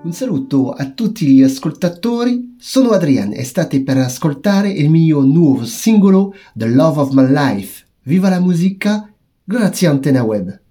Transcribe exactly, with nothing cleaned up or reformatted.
Un saluto a tutti gli ascoltatori, sono Adrian e state per ascoltare il mio nuovo singolo The Love of My Life. Viva la musica, grazie Antena Web.